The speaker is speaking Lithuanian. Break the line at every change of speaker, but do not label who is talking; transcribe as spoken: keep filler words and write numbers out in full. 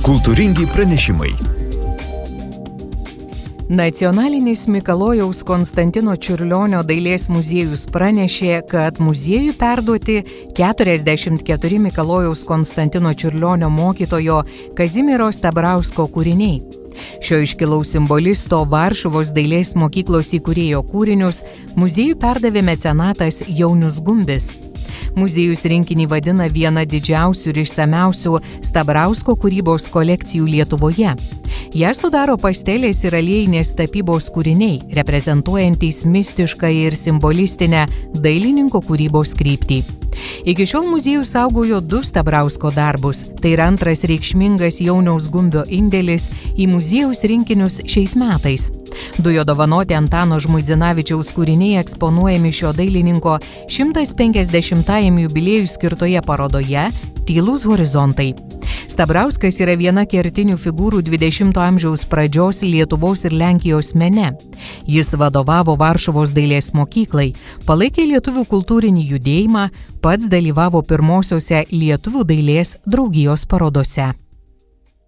Kultūringi pranešimai.
Nacionalinis Mikalojaus Konstantino Čiurlionio dailės muziejus pranešė, kad muziejui perduoti keturiasdešimt keturi Mikalojaus Konstantino Čiurlionio mokytojo Kazimiero Stabrausko kūriniai. Šio iškilaus simbolisto Varšuvos dailės mokyklos įkūrėjo kūrinius muziejui perdavė mecenatas Jaunius Gumbis. Muziejus rinkinį vadina viena didžiausių ir išsamiausių Stabrausko kūrybos kolekcijų Lietuvoje. Ją sudaro pastelės ir aliejinės tapybos kūriniai, reprezentuojantys mistišką ir simbolistinę dailininko kūrybos kryptį. Iki šiol muziejus saugojo du Stabrausko darbus. Tai yra antras reikšmingas Jauniaus Gumbio indėlis į muziejaus rinkinius šiais metais. Du jo dovanoti Antano Žmuidzinavičiaus kūriniai eksponuojami šio dailininko šimtas penkiasdešimtajam jubiliejui skirtoje parodoje Tylūs horizontai. Stabrauskas yra viena kertinių figūrų dvidešimto amžiaus pradžios Lietuvos ir Lenkijos mene. Jis vadovavo Varšuvos dailės mokyklai, palaikė lietuvių kultūrinį judėjimą, pats dalyvavo pirmosiose lietuvių dailės draugijos parodose.